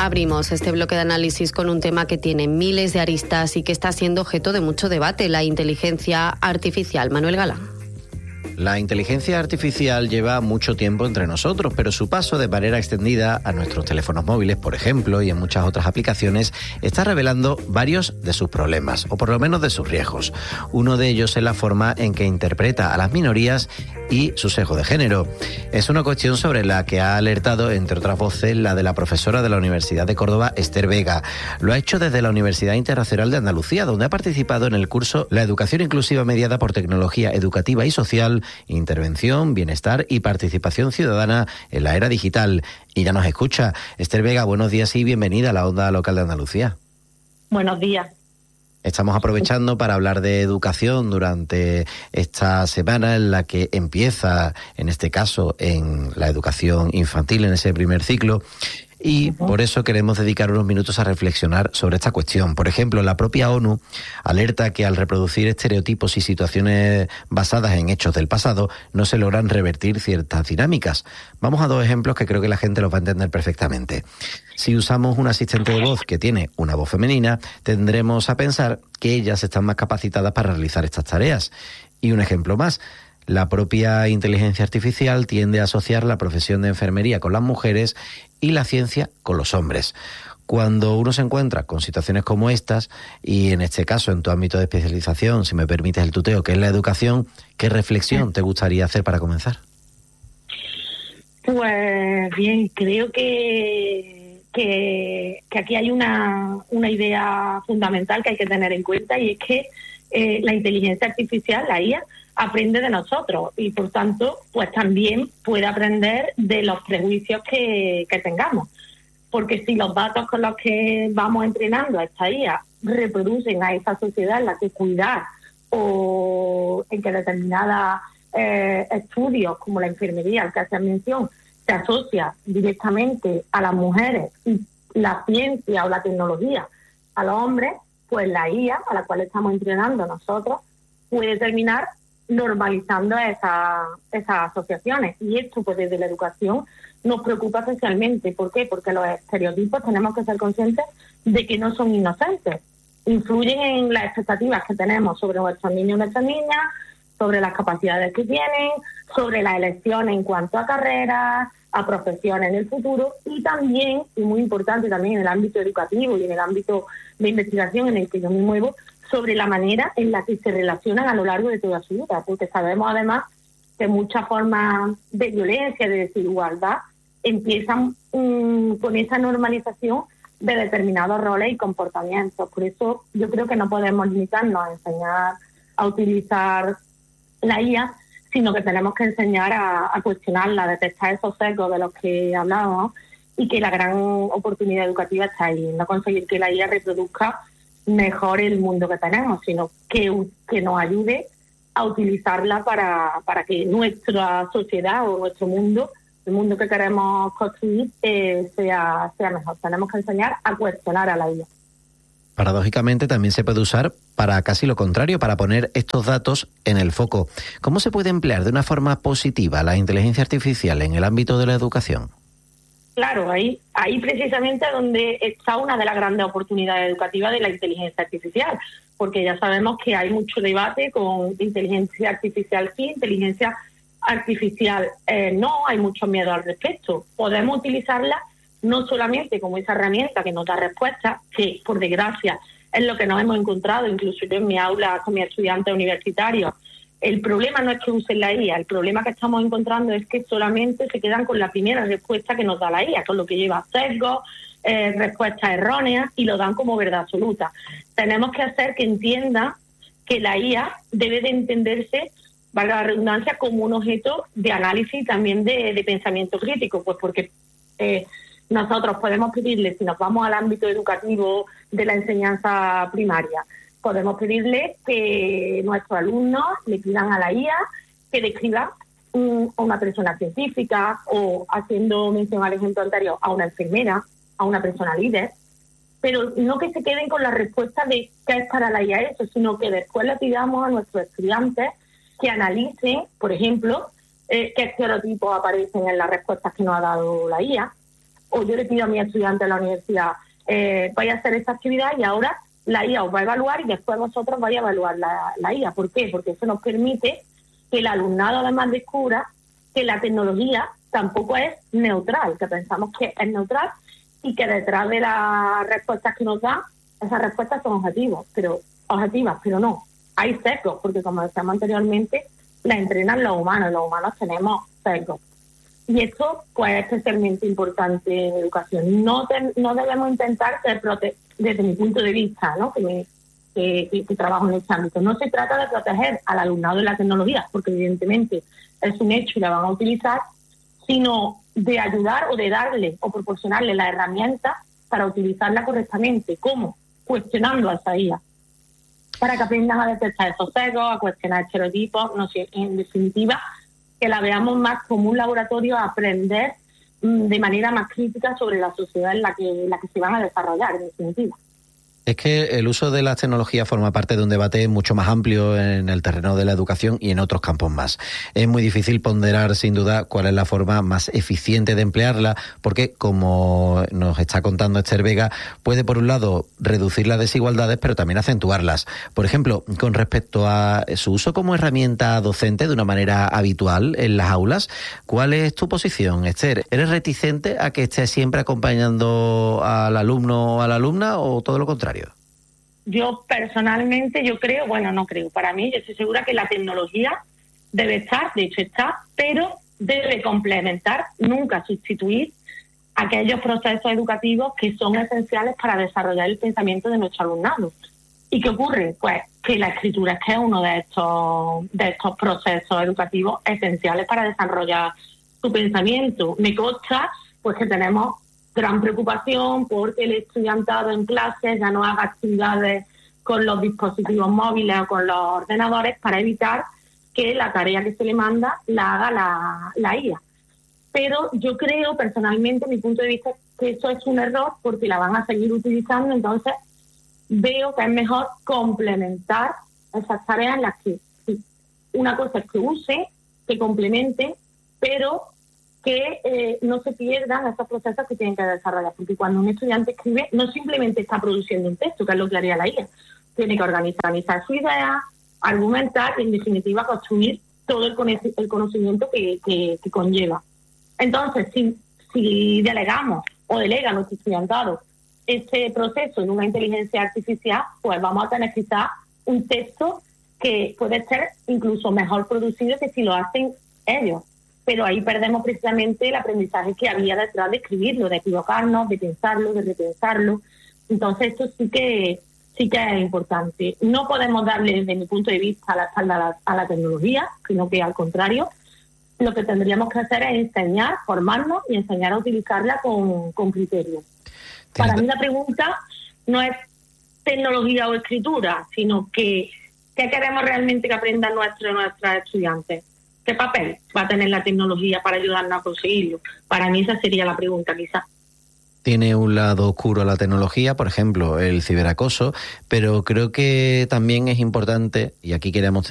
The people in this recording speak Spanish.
Abrimos este bloque de análisis con un tema que tiene miles de aristas y que está siendo objeto de mucho debate, la inteligencia artificial. Manuel Galán. La inteligencia artificial lleva mucho tiempo entre nosotros, pero su paso de manera extendida a nuestros teléfonos móviles, por ejemplo, y en muchas otras aplicaciones, está revelando varios de sus problemas, o por lo menos de sus riesgos. Uno de ellos es la forma en que interpreta a las minorías y su sesgo de género. Es una cuestión sobre la que ha alertado, entre otras voces, la de la profesora de la Universidad de Córdoba, Esther Vega. Lo ha hecho desde la Universidad Internacional de Andalucía, donde ha participado en el curso La educación inclusiva mediada por tecnología educativa y social, intervención, bienestar y participación ciudadana en la era digital. Y ya nos escucha. Esther Vega, buenos días y bienvenida a la Onda Local de Andalucía. Buenos días. Estamos aprovechando para hablar de educación durante esta semana en la que empieza, en este caso, en la educación infantil, en ese primer ciclo. Y por eso queremos dedicar unos minutos a reflexionar sobre esta cuestión. Por ejemplo, la propia ONU alerta que al reproducir estereotipos y situaciones basadas en hechos del pasado, no se logran revertir ciertas dinámicas. Vamos a dos ejemplos que creo que la gente los va a entender perfectamente. Si usamos un asistente de voz que tiene una voz femenina, tendremos a pensar que ellas están más capacitadas para realizar estas tareas. Y un ejemplo más. La propia inteligencia artificial tiende a asociar la profesión de enfermería con las mujeres y la ciencia con los hombres. Cuando uno se encuentra con situaciones como estas, y en este caso en tu ámbito de especialización, si me permites el tuteo, que es la educación, ¿qué reflexión te gustaría hacer para comenzar? Pues bien, creo que aquí hay una idea fundamental que hay que tener en cuenta, y es que la inteligencia artificial, la IA, aprende de nosotros y por tanto pues también puede aprender de los prejuicios que tengamos, porque si los datos con los que vamos entrenando a esta IA reproducen a esa sociedad en la que cuidar, o en que determinados estudios como la enfermería, al que hacía mención, se asocia directamente a las mujeres y la ciencia o la tecnología a los hombres, pues la IA a la cual estamos entrenando nosotros puede terminar normalizando esas asociaciones. Y esto, pues desde la educación, nos preocupa especialmente. ¿Por qué? Porque los estereotipos tenemos que ser conscientes de que no son inocentes. Influyen en las expectativas que tenemos sobre nuestros niños y nuestras niñas, sobre las capacidades que tienen, sobre las elecciones en cuanto a carreras, a profesiones en el futuro, y también, y muy importante también en el ámbito educativo y en el ámbito de investigación en el que yo me muevo, sobre la manera en la que se relacionan a lo largo de toda su vida, porque sabemos además que muchas formas de violencia, de desigualdad, empiezan con esa normalización de determinados roles y comportamientos. Por eso yo creo que no podemos limitarnos a enseñar a utilizar la IA, sino que tenemos que enseñar a cuestionarla, a detectar esos sesgos de los que hablábamos, y que la gran oportunidad educativa está ahí, no conseguir que la IA reproduzca mejor el mundo que tenemos, sino que nos ayude a utilizarla para que nuestra sociedad o nuestro mundo, el mundo que queremos construir, sea mejor. Tenemos que enseñar a cuestionar a la IA. Paradójicamente también se puede usar para casi lo contrario, para poner estos datos en el foco. ¿Cómo se puede emplear de una forma positiva la inteligencia artificial en el ámbito de la educación? Claro, ahí precisamente es donde está una de las grandes oportunidades educativas de la inteligencia artificial, porque ya sabemos que hay mucho debate con inteligencia artificial sí, inteligencia artificial no, hay mucho miedo al respecto. Podemos utilizarla no solamente como esa herramienta que nos da respuestas, que por desgracia es lo que nos hemos encontrado, incluso yo en mi aula con mis estudiantes universitarios. El problema no es que usen la IA, el problema que estamos encontrando es que solamente se quedan con la primera respuesta que nos da la IA, con lo que lleva sesgos, respuestas erróneas, y lo dan como verdad absoluta. Tenemos que hacer que entienda que la IA debe de entenderse, valga la redundancia, como un objeto de análisis y también de pensamiento crítico, pues porque nosotros podemos pedirle, si nos vamos al ámbito educativo de la enseñanza primaria, podemos pedirle que nuestros alumnos le pidan a la IA que describa a una persona científica, o, haciendo mención al ejemplo anterior, a una enfermera, a una persona líder, pero no que se queden con la respuesta de qué es para la IA eso, sino que después le pidamos a nuestros estudiantes que analicen, por ejemplo, qué estereotipos aparecen en las respuestas que nos ha dado la IA, o yo le pido a mi estudiante de la universidad, vaya a hacer esta actividad y ahora la IA os va a evaluar y después vosotros vais a evaluar la IA. ¿Por qué? Porque eso nos permite que el alumnado además descubra que la tecnología tampoco es neutral, que pensamos que es neutral y que detrás de las respuestas que nos da, esas respuestas son objetivas, pero no. Hay sesgos, porque como decíamos anteriormente, la entrenan los humanos tenemos sesgos. Y esto pues, es especialmente importante en educación. No debemos intentar desde mi punto de vista, ¿no? que trabajo en este ámbito. No se trata de proteger al alumnado de la tecnología, porque evidentemente es un hecho y la van a utilizar, sino de ayudar o de darle o proporcionarle la herramienta para utilizarla correctamente. ¿Cómo? Cuestionando a esa IA, para que aprendan a detectar esos sesgos, a cuestionar estereotipos, no sé, en definitiva, que la veamos más como un laboratorio a aprender de manera más crítica sobre la sociedad en la que se van a desarrollar, en definitiva. Es que el uso de las tecnologías forma parte de un debate mucho más amplio en el terreno de la educación y en otros campos más. Es muy difícil ponderar, sin duda, cuál es la forma más eficiente de emplearla, porque, como nos está contando Esther Vega, puede, por un lado, reducir las desigualdades, pero también acentuarlas. Por ejemplo, con respecto a su uso como herramienta docente de una manera habitual en las aulas, ¿cuál es tu posición, Esther? ¿Eres reticente a que estés siempre acompañando al alumno o a la alumna o todo lo contrario? Yo personalmente, para mí, yo estoy segura que la tecnología debe estar, de hecho está, pero debe complementar, nunca sustituir aquellos procesos educativos que son esenciales para desarrollar el pensamiento de nuestro alumnado. ¿Y qué ocurre? Pues que la escritura es que es uno de estos procesos educativos esenciales para desarrollar su pensamiento. Me consta pues que tenemos gran preocupación porque el estudiantado en clase ya no haga actividades con los dispositivos móviles o con los ordenadores para evitar que la tarea que se le manda la haga la IA. Pero yo creo, personalmente, mi punto de vista, que eso es un error porque la van a seguir utilizando, entonces veo que es mejor complementar esas tareas en las que una cosa es que use, que complemente, pero que no se pierdan esos procesos que tienen que desarrollar, porque cuando un estudiante escribe no simplemente está produciendo un texto, que es lo que haría la IA, tiene que organizar su idea, argumentar y en definitiva construir todo el conocimiento que conlleva. Entonces, si delegamos o delega nuestro estudiantado ese proceso en una inteligencia artificial, pues vamos a tener quizás un texto que puede ser incluso mejor producido que si lo hacen ellos. Pero ahí perdemos precisamente el aprendizaje que había detrás de escribirlo, de equivocarnos, de pensarlo, de repensarlo. Entonces esto sí que es importante. No podemos darle, desde mi punto de vista, la espalda a la tecnología, sino que al contrario, lo que tendríamos que hacer es enseñar, formarnos y enseñar a utilizarla con criterio. Para mí la pregunta no es tecnología o escritura, sino que ¿qué queremos realmente que aprendan nuestros estudiantes? ¿Qué papel va a tener la tecnología para ayudarnos a conseguirlo? Para mí esa sería la pregunta, quizás. Tiene un lado oscuro la tecnología, por ejemplo, el ciberacoso, pero creo que también es importante, y aquí queremos